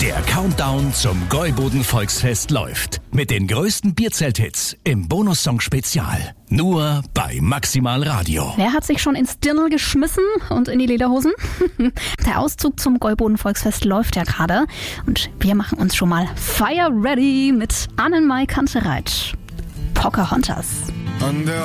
Der Countdown zum Gäuboden Volksfest läuft. Mit den größten Bierzelt-Hits im Bonussong-Spezial. Nur bei Maximal Radio. Wer hat sich schon ins Dirndl geschmissen und in die Lederhosen? Der Auszug zum Gäuboden Volksfest läuft ja gerade. Und wir machen uns schon mal fire ready mit Annenmai Kantereit. Pocahontas.